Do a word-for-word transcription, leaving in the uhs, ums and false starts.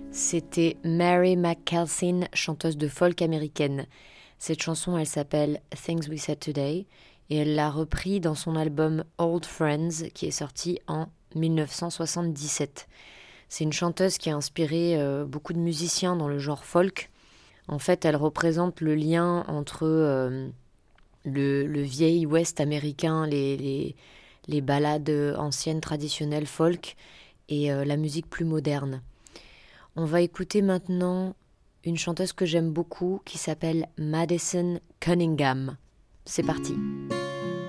C'était Mary McKelson, chanteuse de folk américaine. Cette chanson, elle s'appelle Things We Said Today et elle l'a repris dans son album Old Friends qui est sorti en dix-neuf cent soixante-dix-sept. C'est une chanteuse qui a inspiré euh, beaucoup de musiciens dans le genre folk. En fait, elle représente le lien entre euh, le, le vieil Ouest américain, les, les, les ballades anciennes traditionnelles folk et euh, la musique plus moderne. On va écouter maintenant une chanteuse que j'aime beaucoup qui s'appelle Madison Cunningham. C'est parti.